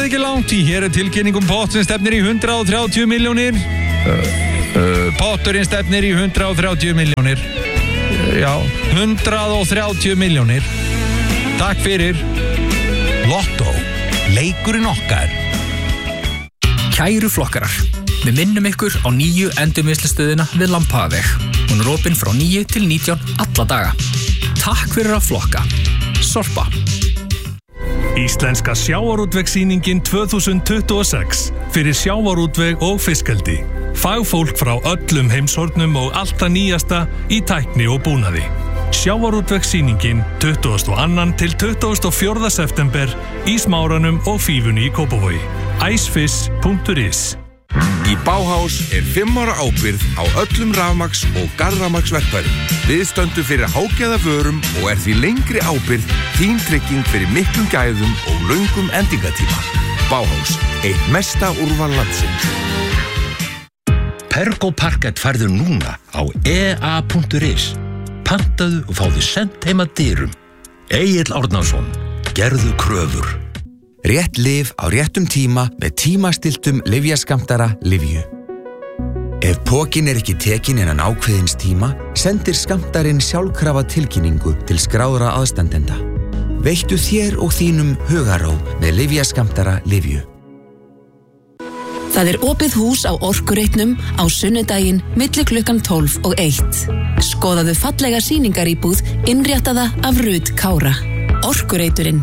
farið ekki langt í. Hér tilkynning pott sem stefnir í 130 milljónir. Potturinn stefnir í 130 milljónir. Já, 130 milljónir. Takk fyrir. Lotto, leikurinn okkar. Kæru flokkarar, við minnum ykkur á nýju endurvinnslustöðina við Lampaveg. Hún opin frá 9 til 19 alla daga. Takk fyrir að flokka. Sorpa. Íslenska sjávarútvegssýningin 2026 fyrir sjávarútveg og fiskeldi. Fagfólk frá öllum heimshornum og allt það nýjasta í tækni og búnaði. Sjávarútvegssýningin 22. til 24. september í Smáranum og Fífunni í Kópavogi. Icefish.is. Í Bauhaus 5 ára ábyrgð á öllum rafmagns- og garðrafmagnsverkfærum. Við stöndum fyrir hágæða vörum og því lengri ábyrgð þín trygging fyrir miklum gæðum og löngum endingatíma. Bauhaus, eitt mesta úrval landsins. Pergo Parkett færðu núna á ea.is. Pantaðu og fáðu sent heim að dyrum. Egill Árnason, gerðu kröfur. Rétt lyf á réttum tíma með tímastiltum lyfjaskammtara Lyfju. Ef pokinn ekki tekinn innan ákveðins tíma, sendir skammtarinn sjálfkrafa tilkynningu til skráðra aðstandenda. Veittu þér og þínum hugarró með lyfjaskammtara Lyfju. Það opið hús á Orkureitnum á sunnudaginn milli klukkan 12 og 1. Skoðaðu fallega sýningaríbúð innréttaða af Rut Kára. Orkureiturinn.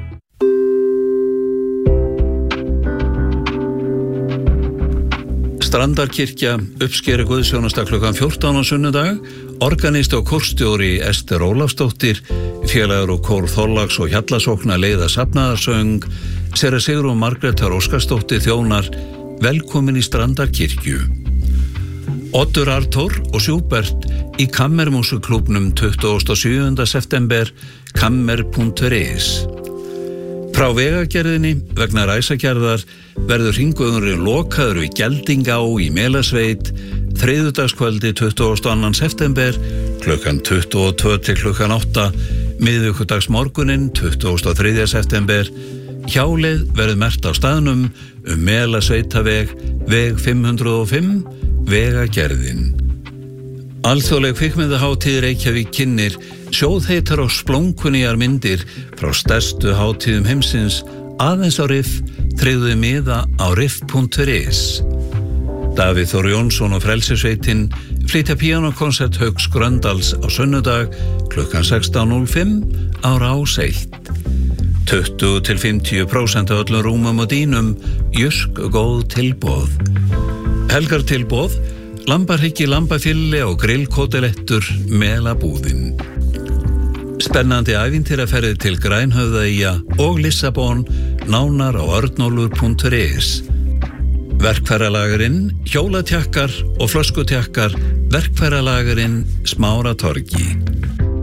Strandarkirkja uppskera guðsjónasta klukkan 14 á sunnudag. Organist og kórstjóri Ester Ólafsdóttir, félagar og kór Þorláks og Hjallasókna leiða safnaðarsöng. Séra Sigrún Margrétar Óskarsdóttir þjónar. Velkomin í Strandarkirkju. Oddur Arthur og Sjúbert í Kammermúsuklúbnum 27. september, kammer.is. Frá vegagerðinni vegna ræsagerðar verður hringvegurinn lokaður við Geldingá í Melasveit þriðjudagskvöldi 22. september klukkan 22 til klukkan 8, miðvikudagsmorguninn 23. september. Hjálið verður merkt á staðnum Melasveitaveg, veg 505, vegagerðin. Alþjóðleg kvikmyndahátíð Reykjavík kynnir sjóðheitar og splónkunýjar myndir frá stærstu hátíðum heimsins aðeins á Riff, tryggðu miða á riff.is. Davíð Þór Jónsson og Frelsisveitin flytja píanókonsert Hauks Gröndals á sunnudag klukkan 16:05 á Rás 1. 20 til 50% af öllum rúmum og dýnum, jursk góð tilboð. Helgartilboð, lambahryggi, lambafilli og grillkótelettur Melabúðin. Spennandi ævintýraferðir til Grænhöfðaeyja og Lissabon, nánar á örnólfur.is. Verkfæralagurinn, hjólatjakkar og flöskutjakkar, Verkfæralagurinn, Smáratorgi.